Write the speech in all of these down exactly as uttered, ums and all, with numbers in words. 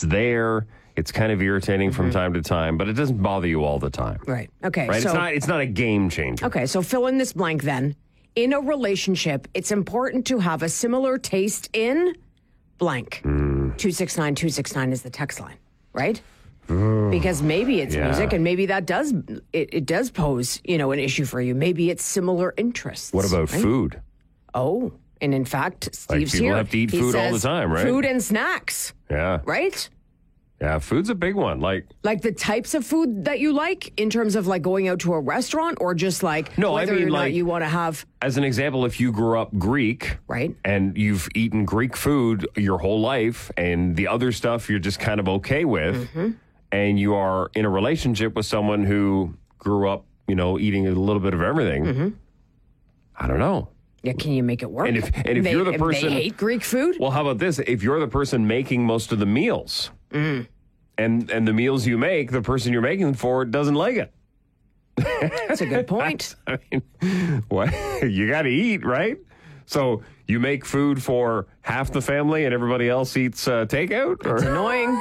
there. It's kind of irritating mm-hmm. from time to time, but it doesn't bother you all the time. Right. Okay. Right? So, it's not it's not a game changer. Okay, so fill in this blank then. In a relationship, it's important to have a similar taste in blank. Mm. two six nine two six nine is the text line, right? Mm. Because maybe it's yeah. music, and maybe that does it, it does pose, you know, an issue for you. Maybe it's similar interests. What about right? food? Oh, and in fact, Steve's like people here. have to eat He food says all the time, right? Food and snacks. Yeah. Right? Yeah, food's a big one. Like like the types of food that you like in terms of like going out to a restaurant, or just like no, whether I mean, or not like, you want to have. As an example, if you grew up Greek, right, and you've eaten Greek food your whole life, and the other stuff you're just kind of okay with, mm-hmm. and you are in a relationship with someone who grew up, you know, eating a little bit of everything. Mm-hmm. I don't know. Yeah, can you make it work? And if and if they, you're the person, they hate Greek food. Well, how about this? If you're the person making most of the meals. Mm. And and the meals you make, the person you're making them for doesn't like it. That's a good point. I mean, what you got to eat, right? So you make food for half the family, and everybody else eats uh, takeout. It's annoying.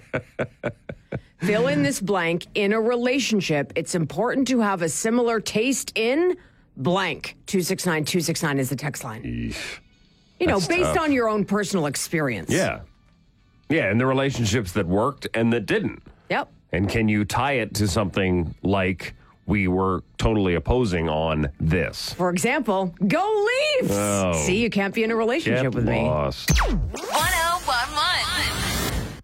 Fill in this blank. In a relationship, it's important to have a similar taste in blank. two six nine two six nine is the text line. Eesh. You know, That's based tough. on your own personal experience. Yeah. Yeah, and the relationships that worked and that didn't. Yep. And can you tie it to something like we were totally opposing on this? For example, go Leafs! Oh, See, you can't be in a relationship get with lost. me.